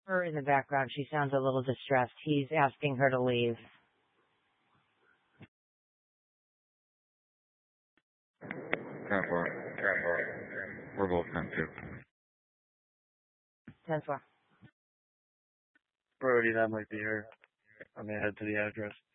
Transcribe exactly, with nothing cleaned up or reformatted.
Her in the background. She sounds a little distressed. He's asking her to leave. ten four. ten four. We're both ten two. ten four. Brody, that might be her. I'm gonna head to the address.